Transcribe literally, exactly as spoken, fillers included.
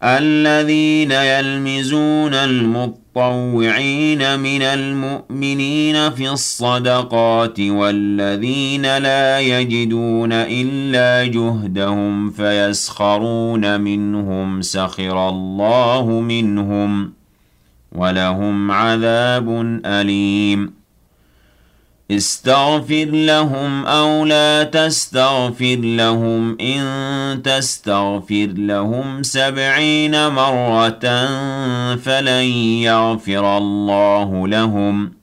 الذين يلمزون المطوعين من المؤمنين في الصدقات والذين لا يجدون إلا جهدهم فيسخرون منهم سخر الله منهم ولهم عذاب أليم استغفر لهم أو لا تستغفر لهم إن تستغفر لهم سبعين مرة فلن يغفر الله لهم